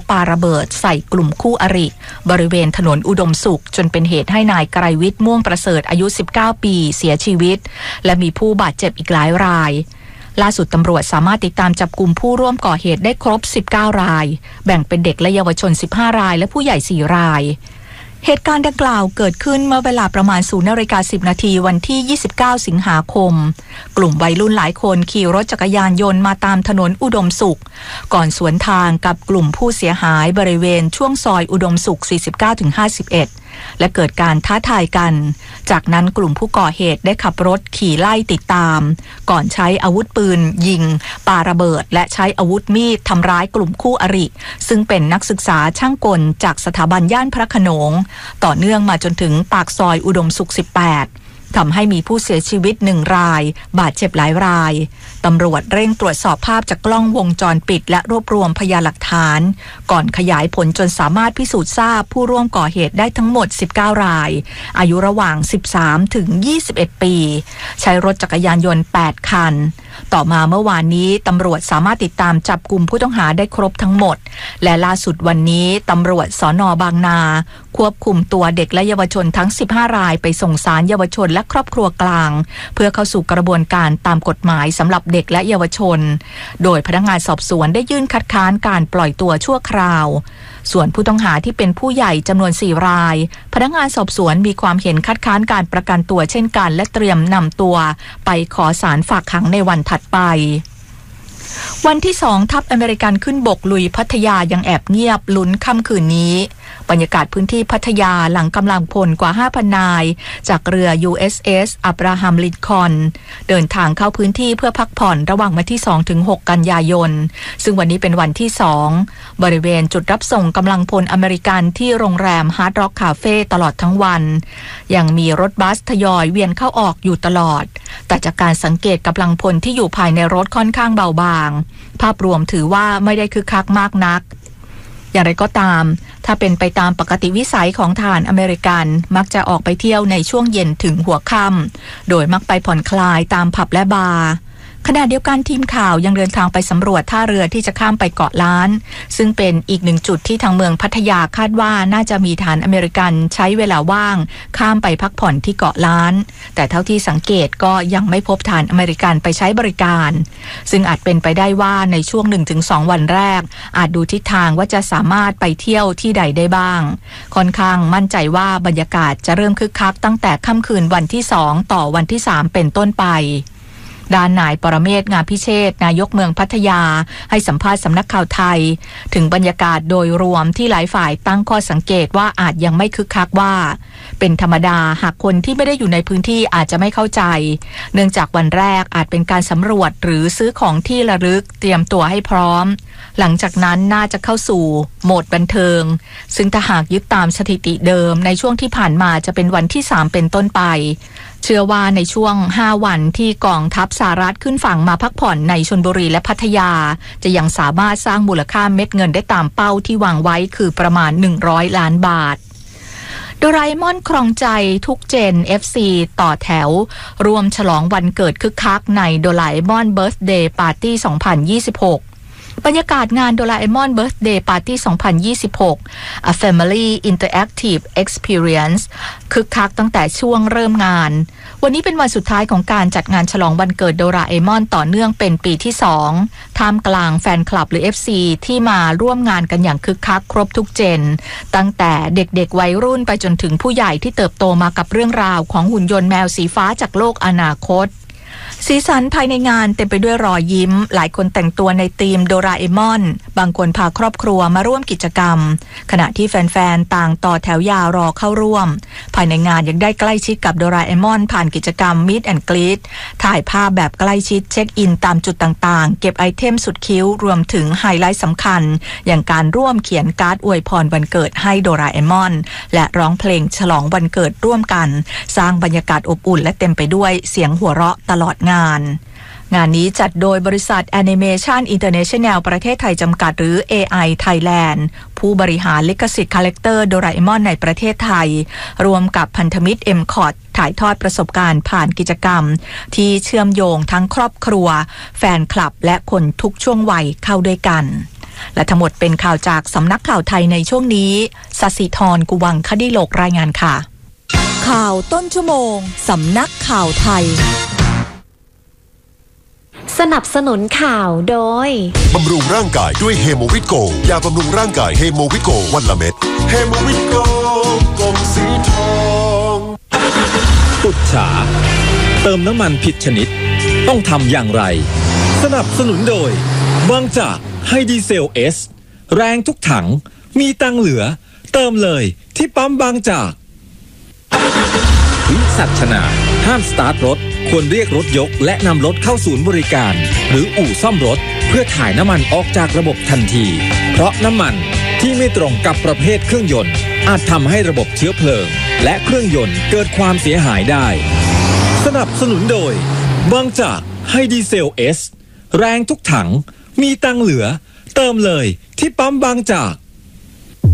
ปาระเบิดใส่กลุ่มคู่อริบริเวณถนนอุดมสุขจนเป็นเหตุให้นายไกรวิทย์ม่วงประเสริฐอายุ19ปีเสียชีวิตและมีผู้บาดเจ็บอีกหลายรายล่าสุดตำรวจสามารถติดตามจับกลุ่มผู้ร่วมก่อเหตุได้ครบ19รายแบ่งเป็นเด็กและเยาวชน15รายและผู้ใหญ่4รายเหตุการณ์ดังกล่าวเกิดขึ้นเมื่อเวลาประมาณ 0:10 น.วันที่29สิงหาคมกลุ่มวัยรุ่นหลายคนขี่รถจักรยานยนต์มาตามถนนอุดมสุขก่อนสวนทางกับกลุ่มผู้เสียหายบริเวณช่วงซอยอุดมสุข 49-51 และเกิดการท้าทายกันจากนั้นกลุ่มผู้ก่อเหตุได้ขับรถขี่ไล่ติดตามก่อนใช้อาวุธปืนยิงปาระเบิดและใช้อาวุธมีดทำร้ายกลุ่มคู่อริซึ่งเป็นนักศึกษาช่างกลจากสถาบันย่านพระโขนงต่อเนื่องมาจนถึงปากซอยอุดมสุข 18ทำให้มีผู้เสียชีวิต1รายบาดเจ็บหลายรายตำรวจเร่งตรวจสอบภาพจากกล้องวงจรปิดและรวบรวมพยานหลักฐานก่อนขยายผลจนสามารถพิสูจน์ทราบผู้ร่วมก่อเหตุได้ทั้งหมด19รายอายุระหว่าง13ถึง21ปีใช้รถจักรยานยนต์8คันต่อมาเมื่อวานนี้ตำรวจสามารถติดตามจับกลุ่มผู้ต้องหาได้ครบทั้งหมดและล่าสุดวันนี้ตำรวจสน.บางนาควบคุมตัวเด็กและเยาวชนทั้ง15รายไปส่งศาลเยาวชนและครอบครัวกลางเพื่อเข้าสู่กระบวนการตามกฎหมายสำหรับเด็กและเยาวชนโดยพนักงานสอบสวนได้ยื่นคัดค้านการปล่อยตัวชั่วคราวส่วนผู้ต้องหาที่เป็นผู้ใหญ่จำนวน4รายพนักงานสอบสวนมีความเห็นคัดค้านการประกันตัวเช่นกันและเตรียมนำตัวไปขอศาลฝากขังในวันถัดไปวันที่2ทัพอเมริกันขึ้นบกลุยพัทยายังแอบเงียบลุ้นค่ำคืนนี้บรรยากาศพื้นที่พัทยาหลังกำลังพลกว่า 5,000 นายจากเรือ USS อับราฮัมลินคอล์นเดินทางเข้าพื้นที่เพื่อพักผ่อนระหว่างวันที่ 2-6 กันยายนซึ่งวันนี้เป็นวันที่2บริเวณจุดรับส่งกำลังพลอเมริกันที่โรงแรม Hard Rock Cafe ตลอดทั้งวันยังมีรถบัสทยอยเวียนเข้าออกอยู่ตลอดแต่จากการสังเกตกำลังพลที่อยู่ภายในรถค่อนข้างเบาบางภาพรวมถือว่าไม่ได้คึกคักมากนักอย่างไรก็ตามถ้าเป็นไปตามปกติวิสัยของทหารอเมริกันมักจะออกไปเที่ยวในช่วงเย็นถึงหัวค่ำโดยมักไปผ่อนคลายตามผับและบาร์ขณะเดียวกันทีมข่าวยังเดินทางไปสำรวจท่าเรือที่จะข้ามไปเกาะล้านซึ่งเป็นอีกหนึ่งจุดที่ทางเมืองพัทยาคาดว่าน่าจะมีทหารอเมริกันใช้เวลาว่างข้ามไปพักผ่อนที่เกาะล้านแต่เท่าที่สังเกตก็ยังไม่พบทหารอเมริกันไปใช้บริการซึ่งอาจเป็นไปได้ว่าในช่วง 1-2 วันแรกอาจดูทิศทางว่าจะสามารถไปเที่ยวที่ใดได้บ้างค่อนข้างมั่นใจว่าบรรยากาศจะเริ่มคึกคักตั้งแต่ค่ำคืนวันที่2ต่อวันที่3เป็นต้นไปด้านนายปรเมศ งามพิเชษฐ์นายกเมืองพัทยาให้สัมภาษณ์สำนักข่าวไทยถึงบรรยากาศโดยรวมที่หลายฝ่ายตั้งข้อสังเกตว่าอาจยังไม่คึกคักว่าเป็นธรรมดาหากคนที่ไม่ได้อยู่ในพื้นที่อาจจะไม่เข้าใจเนื่องจากวันแรกอาจเป็นการสำรวจหรือซื้อของที่ระลึกเตรียมตัวให้พร้อมหลังจากนั้นน่าจะเข้าสู่โหมดบันเทิงซึ่งถ้าหากยึดตามสถิติเดิมในช่วงที่ผ่านมาจะเป็นวันที่3เป็นต้นไปเชื่อว่าในช่วง5วันที่กองทัพสหรัฐขึ้นฝั่งมาพักผ่อนในชลบุรีและพัทยาจะยังสามารถสร้างมูลค่าเม็ดเงินได้ตามเป้าที่วางไว้คือประมาณ100ล้านบาทโดราเอมอนครองใจทุกเจน FC ต่อแถวรวมฉลองวันเกิดคึกคักในโดราเอมอนเบิร์ธเดย์ปาร์ตี้2026บรรยากาศงานโดราเอมอนเบิร์ธเดย์ปาร์ตี้2026 A Family Interactive Experience คึกคักตั้งแต่ช่วงเริ่มงานวันนี้เป็นวันสุดท้ายของการจัดงานฉลองวันเกิดโดราเอมอนต่อเนื่องเป็นปีที่2ท่ามกลางแฟนคลับหรือ FC ที่มาร่วมงานกันอย่างคึกคักครบทุกเจนตั้งแต่เด็กๆวัยรุ่นไปจนถึงผู้ใหญ่ที่เติบโตมากับเรื่องราวของหุ่นยนต์แมวสีฟ้าจากโลกอนาคตสีสันภายในงานเต็มไปด้วยรอยยิ้มหลายคนแต่งตัวในธีมโดราเอมอนบางคนพาครอบครัวมาร่วมกิจกรรมขณะที่แฟนๆต่างต่อแถวยาวรอเข้าร่วมภายในงานยังได้ใกล้ชิดกับโดราเอมอนผ่านกิจกรรม Meet and Greet ถ่ายภาพแบบใกล้ชิดเช็คอินตามจุดต่างๆเก็บไอเทมสุดคิ้วรวมถึงไฮไลท์สำคัญอย่างการร่วมเขียนการ์ดอวยพรวันเกิดให้โดราเอมอนและร้องเพลงฉลองวันเกิดร่วมกันสร้างบรรยากาศอบอุ่นและเต็มไปด้วยเสียงหัวเราะตลอดงานนี้จัดโดยบริษัท Animation International ประเทศไทยจำกัดหรือ AI Thailand ผู้บริหารลิขสิทธิ์คาแรคเตอร์โดราเอมอนในประเทศไทยรวมกับพันธมิตร MCOT ถ่ายทอดประสบการณ์ผ่านกิจกรรมที่เชื่อมโยงทั้งครอบครัวแฟนคลับและคนทุกช่วงวัยเข้าด้วยกันและทั้งหมดเป็นข่าวจากสำนักข่าวไทยในช่วงนี้สศิธรกุวังคดีโลกรายงานค่ะข่าวต้นชั่วโมงสำนักข่าวไทยสนับสนุนข่าวโดยบำรุงร่างกายด้วยเฮโมวิโกยาบำรุงร่างกายเฮโมวิโกวันละเม็ดเฮโมวิโกกลมสีทองปุจฉาเติมน้ำมันผิดชนิดต้องทำอย่างไรสนับสนุนโดยบางจากไฮดีเซลเอสแรงทุกถังมีตังเหลือเติมเลยที่ปั๊มบางจากวิสัชนาห้ามสตาร์ทรถควรเรียกรถยกและนำรถเข้าศูนย์บริการหรืออู่ซ่อมรถเพื่อถ่ายน้ำมันออกจากระบบทันทีเพราะน้ำมันที่ไม่ตรงกับประเภทเครื่องยนต์อาจทำให้ระบบเชื้อเพลิงและเครื่องยนต์เกิดความเสียหายได้สนับสนุนโดยบางจากไฮดีเซลเอสแรงทุกถังมีตังเหลือเติมเลยที่ปั๊มบางจาก